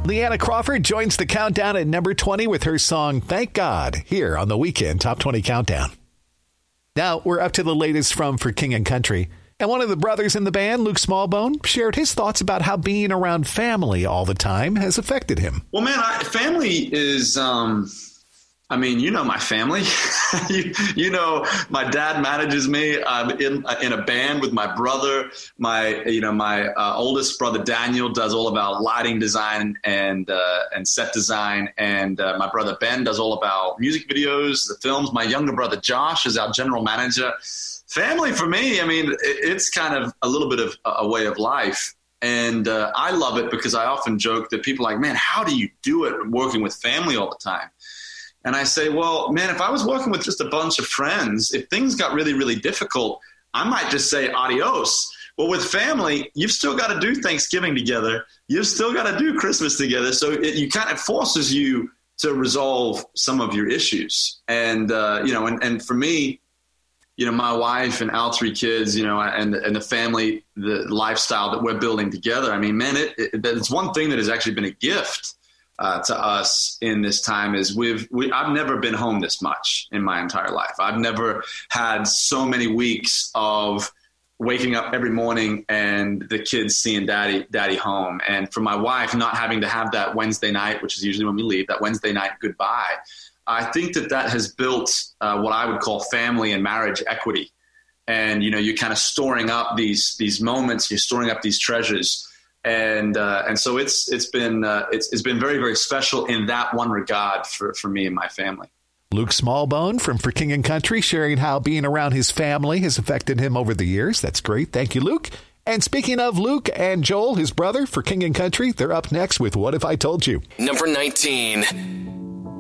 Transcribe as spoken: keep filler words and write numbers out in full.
Leanna Crawford joins the countdown at number twenty with her song Thank God here on the Weekend Top twenty Countdown. Now we're up to the latest from For King and Country. And one of the brothers in the band, Luke Smallbone, shared his thoughts about how being around family all the time has affected him. Well, man, I, family is, um, I mean, you know my family. you, you know, my dad manages me. I'm in in a band with my brother. My, you know, my uh, oldest brother Daniel does all about lighting design and uh, and set design, and uh, my brother Ben does all about music videos, the films. My younger brother Josh is our general manager. Family for me, I mean, it's kind of a little bit of a way of life. And uh, I love it because I often joke that people are like, man, how do you do it working with family all the time? And I say, well, man, if I was working with just a bunch of friends, if things got really, really difficult, I might just say adios. But with family, you've still got to do Thanksgiving together. You've still got to do Christmas together. So it you kind of forces you to resolve some of your issues. And, uh, you know, and, and for me, you know, my wife and our three kids, you know, and and the family, the lifestyle that we're building together. I mean, man, it, it it's one thing that has actually been a gift uh, to us in this time is we've we I've never been home this much in my entire life. I've never had so many weeks of waking up every morning and the kids seeing daddy daddy home, and for my wife not having to have that Wednesday night, which is usually when we leave, that Wednesday night goodbye. I think that that has built uh, what I would call family and marriage equity. And, you know, you're kind of storing up these these moments, you're storing up these treasures. And uh, and so it's it's been uh, it's, it's been very, very special in that one regard for, for me and my family. Luke Smallbone from For King and Country sharing how being around his family has affected him over the years. That's great. Thank you, Luke. And speaking of Luke and Joel, his brother, For King and Country, they're up next with What If I Told You? Number nineteen.